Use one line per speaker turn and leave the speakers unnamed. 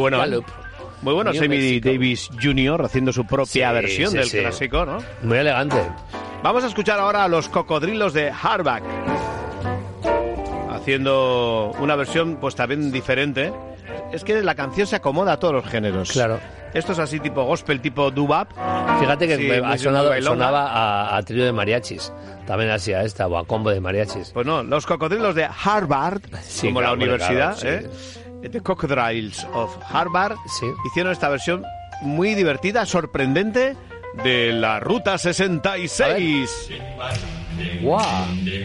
bueno.
Gallup.
Muy bueno,
New
Sammy
Mexico.
Davis Jr. haciendo su propia versión del clásico, ¿no?
Muy elegante.
Vamos a escuchar ahora a los Cocodrilos de Hardback, haciendo una versión pues también diferente. Es que la canción se acomoda a todos los géneros.
Claro.
Esto es así tipo gospel, tipo doo-wop.
Fíjate que
Sí,
ha sonaba a trío de mariachis. También así a esta, o a combo de mariachis.
Pues no, los Cocodrilos de Harvard,
Sí,
como
claro,
la universidad,
claro, sí.
The Crocodiles of Harvard,
Sí.
hicieron esta versión muy divertida, sorprendente, de la Ruta 66.
¡Guau!